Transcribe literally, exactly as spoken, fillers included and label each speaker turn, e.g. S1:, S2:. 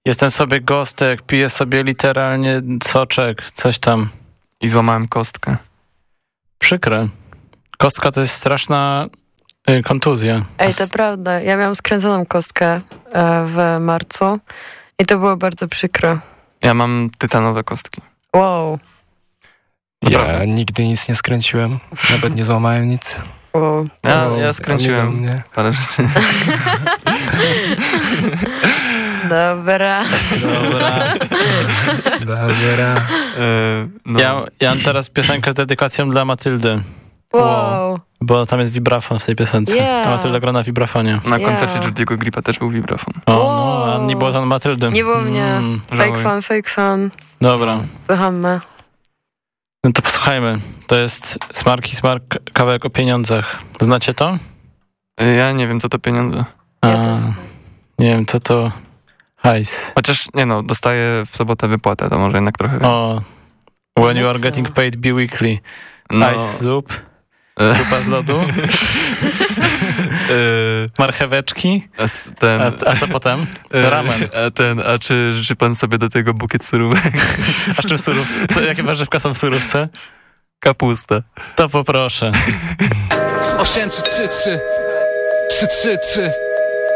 S1: Jestem sobie gostek, piję sobie literalnie soczek, coś tam.
S2: I złamałem kostkę.
S1: Przykre. Kostka to jest straszna y, kontuzja.
S3: Ej, to prawda. Ja miałam skręconą kostkę e, w marcu i to było bardzo przykre.
S2: Ja mam tytanowe kostki.
S3: Wow.
S4: Ja
S2: Naprawdę.
S4: nigdy nic nie skręciłem, nawet nie złamałem nic.
S3: wow.
S2: Ja,
S4: To
S2: ja skręciłem
S4: mnie.
S2: parę rzeczy.
S3: Dobra.
S1: Dobra.
S4: Dobra.
S2: E, no.
S1: Ja, ja mam teraz piosenkę z dedykacją dla Matyldy,
S3: Wow.
S1: bo tam jest vibrafon w tej piosence.
S3: Yeah.
S1: A Matylda gra na vibrafonie.
S2: Na
S3: Ja.
S2: koncercie Jordiego Gripa też był vibrafon.
S1: O,
S3: Wow.
S1: no, a nie było tam Matyldy.
S3: Nie było mnie.
S1: Mm,
S3: Fake
S2: żałuję.
S3: fan, fake fan.
S1: dobra.
S3: Słuchamy.
S1: No to posłuchajmy. To jest Smarki Smark, kawałek o pieniądzach. Znacie to?
S2: E, Ja nie wiem, co to pieniądze.
S1: A,
S3: Ja też.
S1: nie wiem, co to hajs.
S2: Chociaż, nie no, dostaję w sobotę wypłatę, to może jednak trochę...
S1: O, when you
S3: No
S1: are
S3: co?
S1: getting paid bi-weekly.
S2: no,
S1: Ice zup,
S2: e,
S1: zupa z lodu,
S2: e,
S1: marcheweczki.
S2: a s- ten,
S1: A, a co potem?
S2: e,
S1: Ramen.
S2: A ten, a czy życzy pan sobie do tego bukiet surówek?
S1: A z czym surów? Co, jakie warzywka są w surówce?
S2: Kapusta.
S1: To poproszę.
S5: osiem trzy trzy trzy trzy trzy trzy